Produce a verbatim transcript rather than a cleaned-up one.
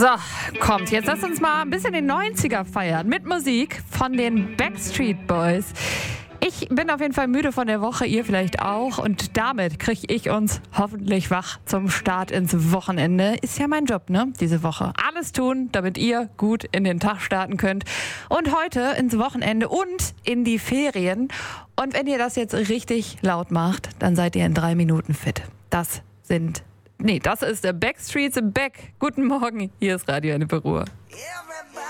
So, kommt, jetzt lasst uns mal ein bisschen den neunziger feiern mit Musik von den Backstreet Boys. Ich bin auf jeden Fall müde von der Woche, ihr vielleicht auch. Und damit kriege ich uns hoffentlich wach zum Start ins Wochenende. Ist ja mein Job, ne, diese Woche. Alles tun, damit ihr gut in den Tag starten könnt. Und heute ins Wochenende und in die Ferien. Und wenn ihr das jetzt richtig laut macht, dann seid ihr in drei Minuten fit. Das sind... Nee, das ist der Backstreet's Back. Guten Morgen, hier ist Radio Ennepe Ruhr.